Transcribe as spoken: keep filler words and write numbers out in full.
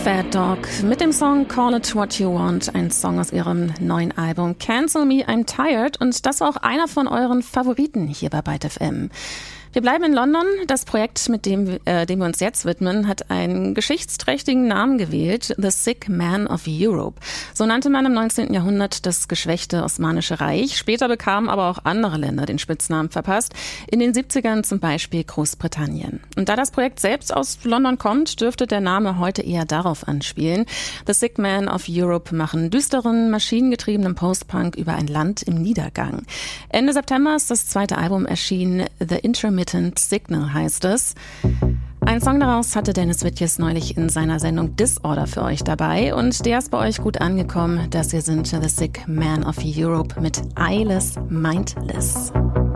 Bad Dog mit dem Song Call It What You Want, ein Song aus ihrem neuen Album Cancel Me, I'm Tired, und das war auch einer von euren Favoriten hier bei Byte F M. Wir bleiben in London. Das Projekt, mit dem, äh, dem wir uns jetzt widmen, hat einen geschichtsträchtigen Namen gewählt: The Sick Man of Europe. So nannte man im neunzehnten Jahrhundert das geschwächte Osmanische Reich. Später bekamen aber auch andere Länder den Spitznamen verpasst. In den siebzigern zum Beispiel Großbritannien. Und da das Projekt selbst aus London kommt, dürfte der Name heute eher darauf anspielen. The Sick Man of Europe machen düsteren, maschinengetriebenen Post-Punk über ein Land im Niedergang. Ende September ist das zweite Album erschienen. The Intermittent Signal heißt es. Ein Song daraus hatte Dennis Wittjes neulich in seiner Sendung Disorder für euch dabei, und der ist bei euch gut angekommen. Das hier sind The Sick Man of Europe mit Eyeless Mindless.